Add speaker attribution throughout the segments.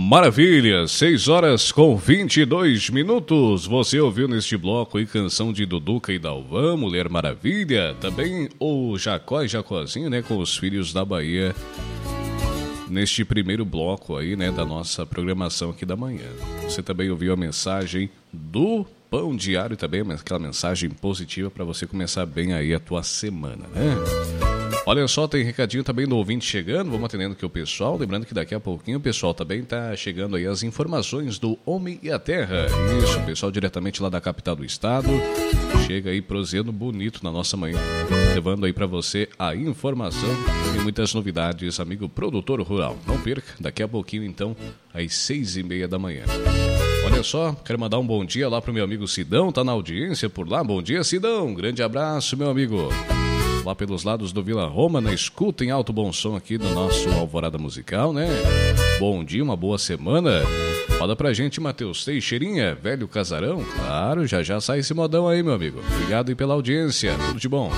Speaker 1: Maravilha, 6h22. Você ouviu neste bloco aí canção de Duduca e Dalvan, Mulher Maravilha. Também o Jacó e Jacozinho, né, com os Filhos da Bahia. Neste primeiro bloco aí, né, da nossa programação aqui da manhã. Você também ouviu a mensagem do Pão Diário, também aquela mensagem positiva para você começar bem aí a tua semana, né? Olha só, tem recadinho também do ouvinte chegando, vamos atendendo aqui o pessoal, lembrando que daqui a pouquinho o pessoal também tá chegando aí as informações do Homem e a Terra. Isso, o pessoal diretamente lá da capital do estado, chega aí prosseando bonito na nossa manhã, levando aí para você a informação e muitas novidades, amigo produtor rural. Não perca, daqui a pouquinho então, às 6h30 da manhã. Olha só, quero mandar um bom dia lá pro meu amigo Sidão, tá na audiência por lá. Bom dia, Sidão, grande abraço, meu amigo. Lá pelos lados do Vila Roma, na escuta em alto bom som aqui do nosso Alvorada Musical, né? Bom dia, uma boa semana. Fala pra gente, Matheus Teixeirinha, velho casarão. Claro, já sai esse modão aí, meu amigo. Obrigado aí pela audiência, tudo de bom.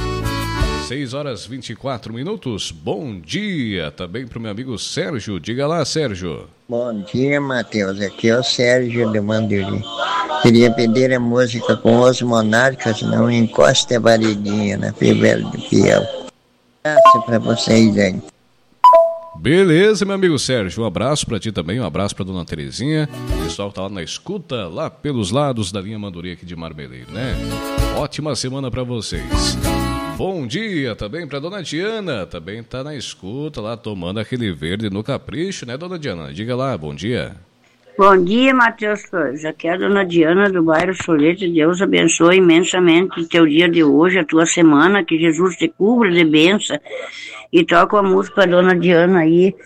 Speaker 1: 6h24. Bom dia também pro meu amigo Sérgio. Diga lá, Sérgio.
Speaker 2: Bom dia, Matheus. Aqui é o Sérgio de Manduri. Queria pedir a música com os Monarcas, não encosta a varedinha na fibra do fiel. Abraço pra vocês aí.
Speaker 1: Beleza, meu amigo Sérgio, um abraço pra ti também, um abraço pra dona Terezinha, o pessoal tá lá na escuta, lá pelos lados da linha Manduri aqui de Marmeleiro, né? Ótima semana pra vocês. Bom dia também pra dona Diana, também tá na escuta lá, tomando aquele verde no capricho, né, dona Diana? Diga lá, bom dia.
Speaker 3: Bom dia, Matheus Torres. Aqui é a dona Diana do bairro Solete. Deus abençoe imensamente o teu dia de hoje, a tua semana, que Jesus te cubra de bênção. E toca a música para dona Diana aí,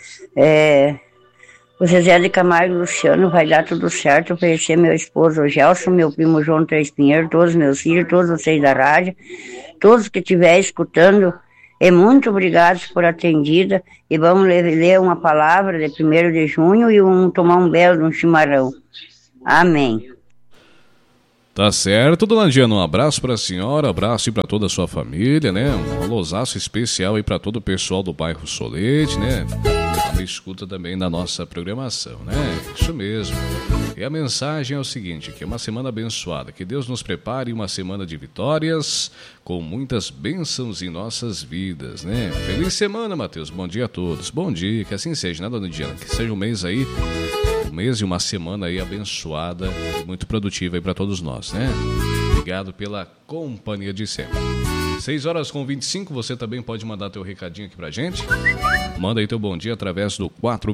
Speaker 3: o Zezé de Camargo e Luciano, vai dar tudo certo. Oferecer meu esposo Gelson, meu primo João Três Pinheiro, todos meus filhos, todos vocês da rádio, todos que estiverem escutando. E muito obrigado por atendida. E vamos ler uma palavra de 1º de junho e tomar um belo chimarrão. Amém.
Speaker 1: Tá certo, dona Diana. Um abraço pra senhora, abraço e pra toda a sua família, né? Um alôzaço especial aí pra todo o pessoal do bairro Solete, né? A escuta também da nossa programação, né? Isso mesmo. E a mensagem é o seguinte, que é uma semana abençoada, que Deus nos prepare uma semana de vitórias, com muitas bênçãos em nossas vidas, né? Feliz semana, Matheus. Bom dia a todos. Bom dia, que assim seja, né, dona Diana? Que seja um mês aí, e uma semana aí abençoada e muito produtiva aí para todos nós, né? Obrigado pela companhia de sempre. 6h25, você também pode mandar teu recadinho aqui pra gente. Manda aí teu bom dia através do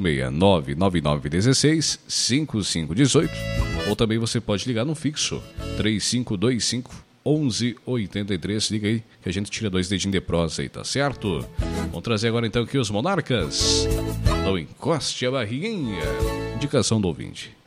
Speaker 1: 469-9916-5518. Ou também você pode ligar no fixo 3525-1183. Liga aí que a gente tira 2 dedinhos de prosa aí, tá certo? Vamos trazer agora então aqui os Monarcas. Não encoste a barriguinha. Indicação do ouvinte.